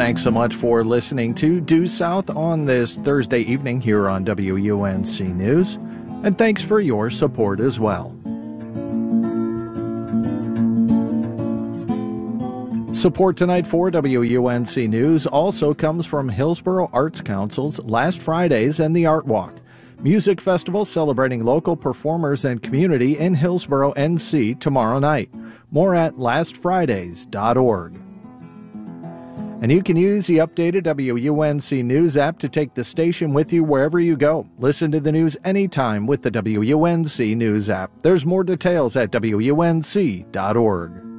Thanks so much for listening to Due South on this Thursday evening here on WUNC News, and thanks for your support as well. Support tonight for WUNC News also comes from Hillsborough Arts Council's Last Fridays and the Art Walk, music festival celebrating local performers and community in Hillsborough, NC tomorrow night. More at lastfridays.org. And you can use the updated WUNC News app to take the station with you wherever you go. Listen to the news anytime with the WUNC News app. There's more details at WUNC.org.